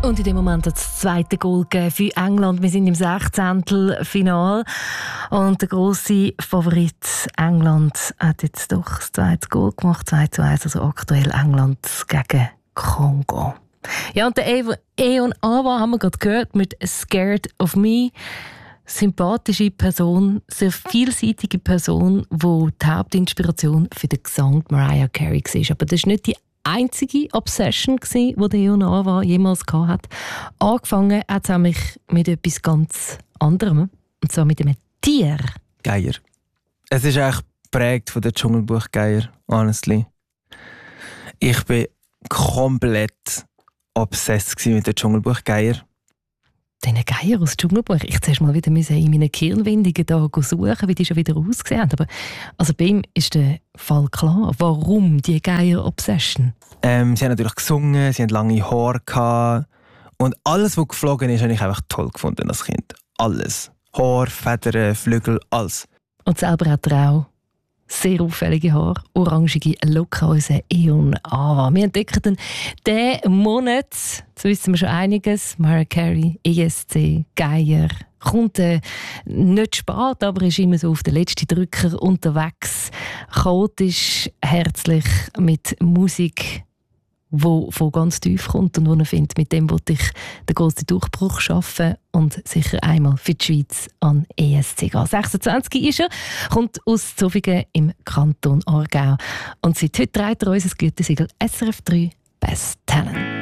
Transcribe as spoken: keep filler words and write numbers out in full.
Und in dem Moment hat es das zweite Goal gegeben für England. Wir sind im Sechzehntelfinal und der grosse Favorit England hat jetzt doch das zweite Goal gemacht, zwei zu eins, also aktuell England gegen Kongo. Ja, und der Eon Awa haben wir gerade gehört mit «Scared of Me». Sympathische Person, sehr vielseitige Person, die die Hauptinspiration für den Gesang Mariah Carey war. Aber das ist nicht die einzige Obsession, die der Eon Awa jemals hatte. Angefangen hat es mich mit etwas ganz anderem, und zwar mit einem Tier. Geier. Es ist eigentlich geprägt von der Dschungelbuch-Geier, honestly. Ich bin komplett obsessed mit der Dschungelbuch-Geier. Diesen Geier aus dem Dschungelbuch. Ich zuerst mal wieder in meinen Kirnwindungen da suchen, wie die schon wieder ausgesehen haben. Aber also bei ihm ist der Fall klar. Warum die Geier-Obsession? Ähm, sie haben natürlich gesungen, sie hatten lange Haare gehabt. Und alles, was geflogen ist, habe ich einfach toll gefunden als Kind. Alles. Haar, Federn, Flügel, alles. Und selber hat er auch sehr auffällige Haare, orangige Locken, unser Eon Awa. Wir entdecken diesen Monat, jetzt wissen wir schon einiges, Mariah Carey, E S C, Geier, kommt äh, nicht spät, aber ist immer so auf den letzten Drücker unterwegs, chaotisch, herzlich, mit Musik, wo von ganz tief kommt und wo er findet, mit dem wollte ich den grossen Durchbruch schaffen und sicher einmal für die Schweiz an E S C gehen. sechsundzwanzig ist er, kommt aus Zofingen im Kanton Aargau und seit heute trägt er uns das Gütesiegel S R F drei Best Talent.